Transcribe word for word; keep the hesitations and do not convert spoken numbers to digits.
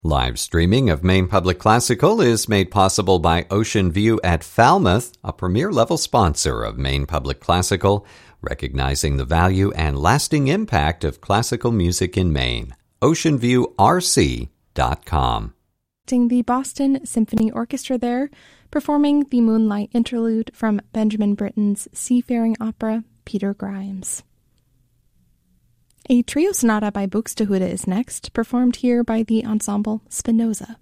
Live streaming of Maine Public Classical is made possible by Ocean View at Falmouth, a premier-level sponsor of Maine Public Classical, recognizing the value and lasting impact of classical music in Maine. ocean view r c dot com. The Boston Symphony Orchestra there, performing the Moonlight Interlude from Benjamin Britten's seafaring opera, Peter Grimes. A trio sonata by Buxtehude is next, performed here by the ensemble Spinoza.